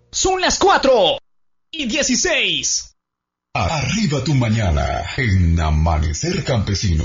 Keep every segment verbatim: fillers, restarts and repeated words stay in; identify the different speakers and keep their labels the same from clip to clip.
Speaker 1: Son las cuatro y dieciséis.
Speaker 2: Arriba tu mañana en Amanecer Campesino.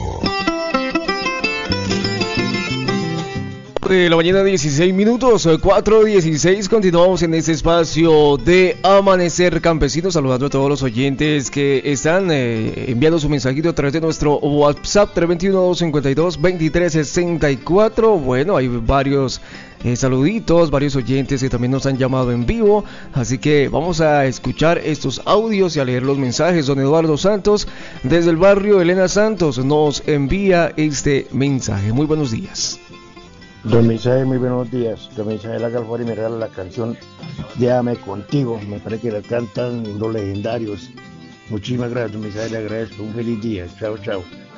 Speaker 3: De la mañana, dieciséis minutos, cuatro dieciséis, continuamos en este espacio de Amanecer Campesino, saludando a todos los oyentes que están eh, enviando su mensajito a través de nuestro WhatsApp tres dos uno, dos cinco dos, dos tres seis cuatro. Bueno, hay varios eh, saluditos, varios oyentes que también nos han llamado en vivo, así que vamos a escuchar estos audios y a leer los mensajes. Don Eduardo Santos, desde el barrio Elena Santos, nos envía este mensaje. Muy buenos días.
Speaker 4: Don Misael, muy buenos días. Don Misael, haga el favor y me regala la canción Llévame Contigo. Me parece que la cantan los legendarios. Muchísimas gracias, don Misael, le agradezco. Un feliz día. Chao, chao.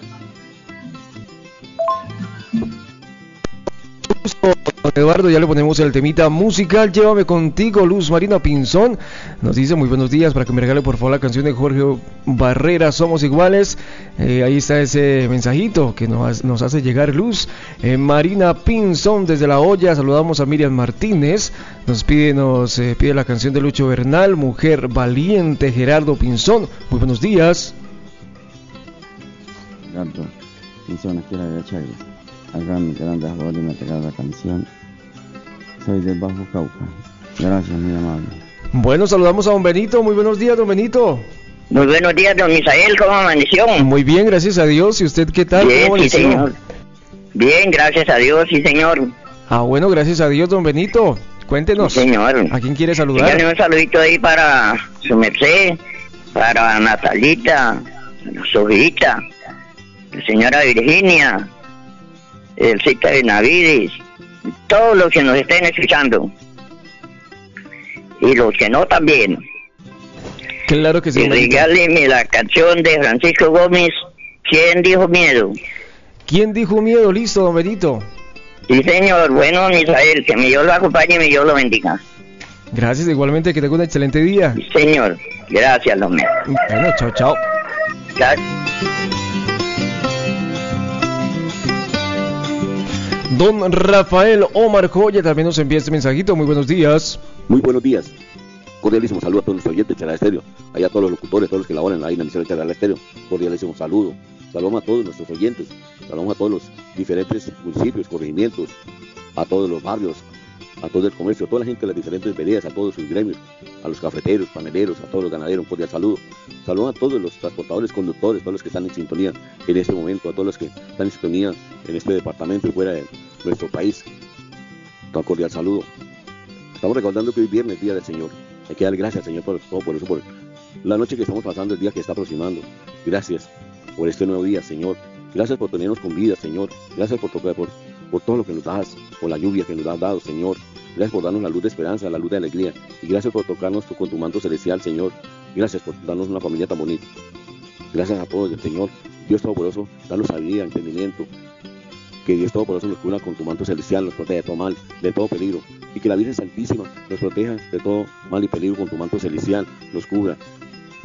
Speaker 3: Eduardo, ya le ponemos el temita musical, Llévame Contigo. Luz Marina Pinzón nos dice muy buenos días, para que me regale por favor la canción de Jorge Barrera, Somos Iguales. Eh, ahí está ese mensajito que nos, nos hace llegar Luz. eh, Marina Pinzón desde La Hoya, saludamos a Miriam Martínez, nos pide, nos eh, pide la canción de Lucho Bernal, Mujer Valiente. Gerardo Pinzón, muy buenos días.
Speaker 5: Gerardo Pinzón, aquí a la derecha, hagan grandes favor y me regala la canción. Soy del Bajo Cauca. Gracias, muy amable.
Speaker 3: Bueno, saludamos a don Benito. Muy buenos días, don Benito.
Speaker 6: Muy buenos días, don Misael. ¿Cómo amaneció?
Speaker 3: Muy bien, gracias a Dios. ¿Y usted qué tal?
Speaker 6: Bien,
Speaker 3: ¿Cómo
Speaker 6: sí, señor. Bien, gracias a Dios, sí, señor.
Speaker 3: Ah, bueno, gracias a Dios, don Benito. Cuéntenos.
Speaker 6: Sí, señor.
Speaker 3: ¿A quién quiere saludar?
Speaker 6: Dígale un saludito ahí para su merced, para Natalita, Sofita, la señora Virginia, el Cita de Navides, todos los que nos estén escuchando y los que no también.
Speaker 3: Claro que sí.
Speaker 6: Y regáleme la canción de Francisco Gómez, ¿Quién dijo miedo?
Speaker 3: ¿Quién dijo miedo? Listo, don Benito.
Speaker 6: Sí, señor. Bueno, Misael, que mi Dios lo acompañe y mi Dios lo bendiga.
Speaker 3: Gracias, igualmente, que tenga un excelente día.
Speaker 6: Sí, señor. Gracias, don mío.
Speaker 3: Bueno, chao, chao.
Speaker 6: Gracias.
Speaker 3: Don Rafael Omar Joya también nos envía este mensajito. Muy buenos días.
Speaker 7: Muy buenos días. Cordialísimo saludo a todos nuestros oyentes de Charala Estéreo, allá a todos los locutores, todos los que laboran ahí en la emisora de Charala Estéreo. Cordialísimo saludo. Saludamos a todos nuestros oyentes, saludamos a todos los diferentes municipios, corregimientos, a todos los barrios, a todo el comercio, a toda la gente de las diferentes veredas, a todos sus gremios, a los cafeteros, paneleros, a todos los ganaderos, un cordial saludo. Saludamos a todos los transportadores, conductores, todos los que están en sintonía en este momento, a todos los que están en sintonía en este departamento y fuera de nuestro país. Un cordial saludo. Estamos recordando que hoy es viernes, Día del Señor. Hay que dar gracias al Señor por todo, por eso, por la noche que estamos pasando, el día que está aproximando. Gracias por este nuevo día, Señor. Gracias por tenernos con vida, Señor. Gracias por, por, por, por todo lo que nos das, por la lluvia que nos has dado, Señor. Gracias por darnos la luz de esperanza, la luz de alegría. Y gracias por tocarnos con tu manto celestial, Señor. Gracias por darnos una familia tan bonita. Gracias a todos, Señor. Dios Todopoderoso, danos sabiduría, entendimiento. Que Dios Todopoderoso nos cubra con tu manto celestial, nos proteja de todo mal, de todo peligro. Y que la Virgen Santísima nos proteja de todo mal y peligro con tu manto celestial, nos cubra.